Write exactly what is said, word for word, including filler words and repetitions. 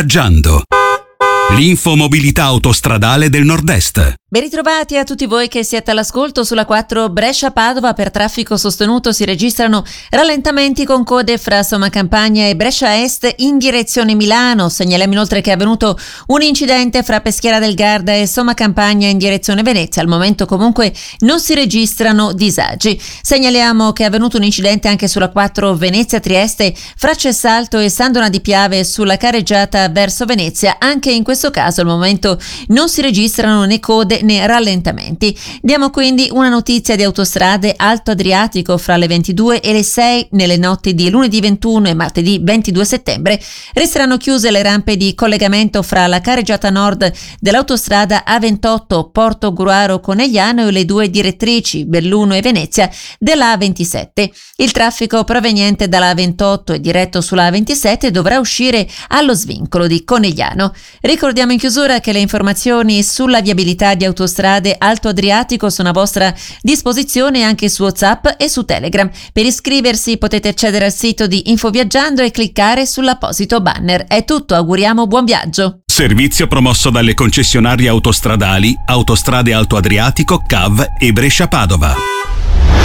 Infoviaggiando. L'infomobilità autostradale del Nord-Est. Ben ritrovati a tutti voi che siete all'ascolto. Sulla quattro Brescia-Padova per traffico sostenuto si registrano rallentamenti con code fra Sommacampagna e Brescia Est in direzione Milano. Segnaliamo inoltre che è avvenuto un incidente fra Peschiera del Garda e Sommacampagna in direzione Venezia. Al momento comunque non si registrano disagi. Segnaliamo che è avvenuto un incidente anche sulla quattro Venezia-Trieste fra Cessalto e Sandona di Piave sulla carreggiata verso Venezia. Anche in questo caso al momento non si registrano né code né rallentamenti. Diamo quindi una notizia di autostrade. Alto Adriatico fra le ventidue e le sei nelle notti di lunedì ventuno e martedì ventidue settembre resteranno chiuse le rampe di collegamento fra la carreggiata nord dell'autostrada A ventotto Porto Gruaro Conegliano e le due direttrici Belluno e Venezia della A ventisette. Il traffico proveniente dalla A ventotto e diretto sulla A ventisette dovrà uscire allo svincolo di Conegliano. Ricordiamo in chiusura che le informazioni sulla viabilità di autostrade Alto Adriatico sono a vostra disposizione anche su WhatsApp e su Telegram. Per iscriversi potete accedere al sito di Infoviaggiando e cliccare sull'apposito banner. È tutto, auguriamo buon viaggio. Servizio promosso dalle concessionarie autostradali Autostrade Alto Adriatico, C A V e Brescia Padova.